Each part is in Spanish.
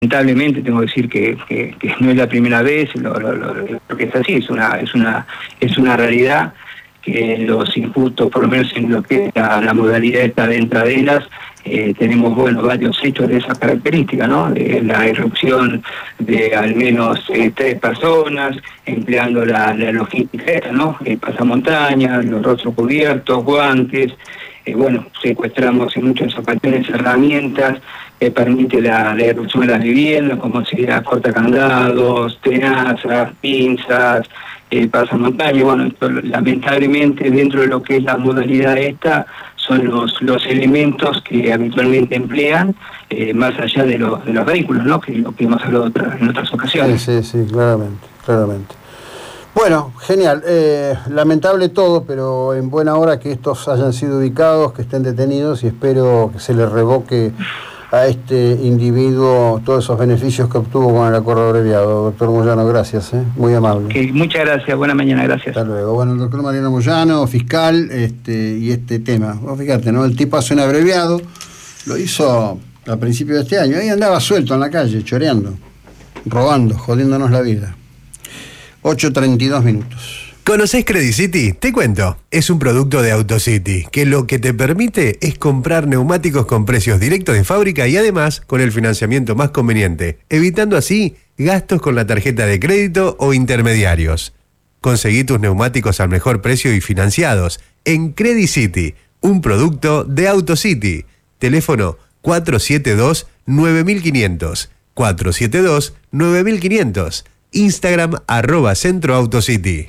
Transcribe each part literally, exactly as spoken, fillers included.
Lamentablemente tengo que decir que, que, que no es la primera vez, lo, lo, lo, lo que es así, es una, es una, es una realidad que los injustos, por lo menos en lo que es la, la modalidad esta de entradelas, eh, tenemos bueno varios hechos de esa característica, ¿no? De la irrupción de al menos eh, tres personas, empleando la, la logística esta, ¿no? El pasamontañas, los rostros cubiertos, guantes. Eh, bueno, secuestramos en muchas ocasiones herramientas que permiten la, la irrupción de las viviendas, como sería cortacandados, tenazas, pinzas, eh, pasamontañas. Bueno, esto, lamentablemente dentro de lo que es la modalidad esta, son los, los elementos que habitualmente emplean, eh, más allá de, lo, de los vehículos, ¿no? Que lo que hemos hablado otra, en otras ocasiones. Sí, sí, sí, claramente, claramente. Bueno, genial. Eh, lamentable todo, pero en buena hora que estos hayan sido ubicados, que estén detenidos, y espero que se les revoque a este individuo todos esos beneficios que obtuvo con el acuerdo abreviado. Doctor Moyano, gracias, ¿eh? Muy amable. Okay, muchas gracias, buena mañana, gracias. Hasta luego. Bueno, el doctor Mariano Moyano, fiscal, este, y este tema. Vos fíjate, ¿no? El tipo hace un abreviado, lo hizo a principios de este año, ahí andaba suelto en la calle, choreando, robando, jodiéndonos la vida. ocho treinta y dos minutos. ¿Conocés Credit City? Te cuento. Es un producto de AutoCity, que lo que te permite es comprar neumáticos con precios directos de fábrica y además con el financiamiento más conveniente, evitando así gastos con la tarjeta de crédito o intermediarios. Conseguí tus neumáticos al mejor precio y financiados en Credit City, un producto de AutoCity. Teléfono cuatro siete dos nueve cinco cero cero, cuatro siete dos nueve cinco cero cero. Instagram arroba Centro AutoCity.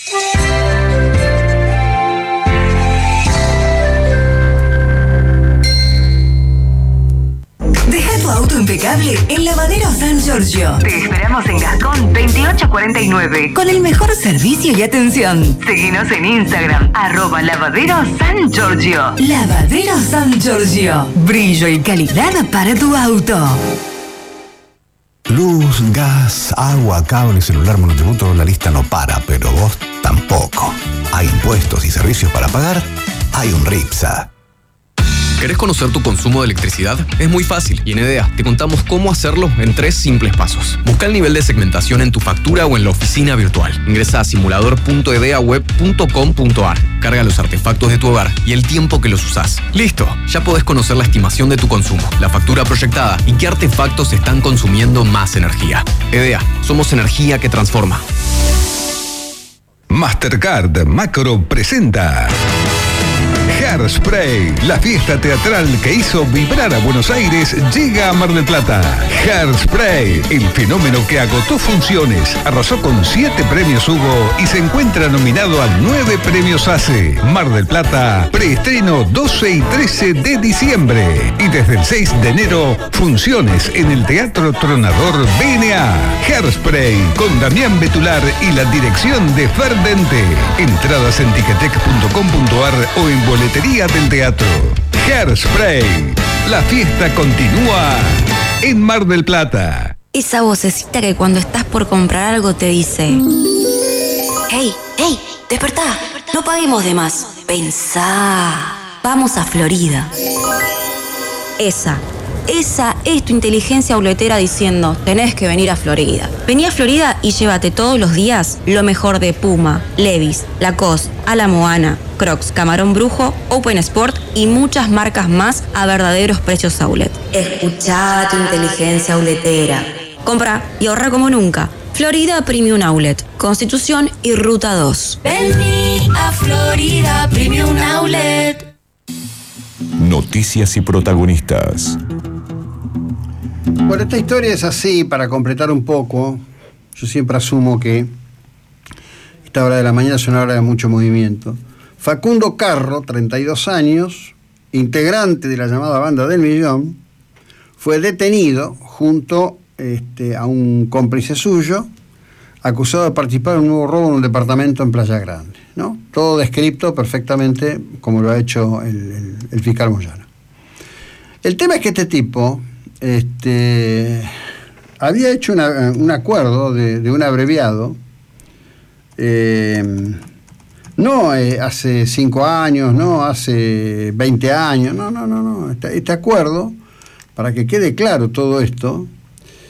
Deja tu auto impecable en Lavadero San Giorgio. Te esperamos en Gascón veintiocho cuarenta y nueve con el mejor servicio y atención. Seguinos en Instagram arroba Lavadero San Giorgio. Lavadero San Giorgio. Brillo y calidad para tu auto. Luz, gas, agua, cable, celular, monotributo, la lista no para, pero vos tampoco. Hay impuestos y servicios para pagar, hay un RIPSA. ¿Querés conocer tu consumo de electricidad? Es muy fácil y en EDEA te contamos cómo hacerlo en tres simples pasos. Busca el nivel de segmentación en tu factura o en la oficina virtual. Ingresa a simulador punto edeaweb punto com punto ar. Carga los artefactos de tu hogar y el tiempo que los usás. ¡Listo! Ya podés conocer la estimación de tu consumo, la factura proyectada y qué artefactos están consumiendo más energía. EDEA, somos energía que transforma. Mastercard Macro presenta Hairspray, la fiesta teatral que hizo vibrar a Buenos Aires, llega a Mar del Plata. Hairspray, el fenómeno que agotó funciones, arrasó con siete premios Hugo y se encuentra nominado a nueve premios ACE. Mar del Plata, preestreno doce y trece de diciembre. Y desde el seis de enero, funciones en el Teatro Tronador B N A. Hairspray, con Damián Betular y la dirección de Ferdente. Entradas en ticketek punto com punto ar o en boletería del teatro. Hairspray, la fiesta continúa en Mar del Plata. Esa vocecita que cuando estás por comprar algo te dice: hey, hey, despertá, no paguemos de más, pensá, vamos a Florida. Esa Esa es tu inteligencia auletera diciendo: tenés que venir a Florida. Vení a Florida y llévate todos los días lo mejor de Puma, Levi's, Lacoste, A La Moana, Crocs, Camarón Brujo, Open Sport y muchas marcas más a verdaderos precios outlet. Escuchá tu inteligencia auletera. Compra y ahorra como nunca. Florida Premium Outlet, Constitución y Ruta dos. Vení a Florida Premium Outlet. Noticias y protagonistas. Bueno, esta historia es así, para completar un poco. Yo siempre asumo que esta hora de la mañana es una hora de mucho movimiento. Facundo Carro, treinta y dos años, integrante de la llamada Banda del Millón, fue detenido junto este, a un cómplice suyo, acusado de participar en un nuevo robo en un departamento en Playa Grande, ¿no? Todo descrito perfectamente como lo ha hecho el, el, el fiscal Moyano. El tema es que este tipo este, había hecho una, un acuerdo de, de un abreviado, eh, no eh, hace cinco años, no hace veinte años, no, no, no, no. Este, este acuerdo, para que quede claro todo esto,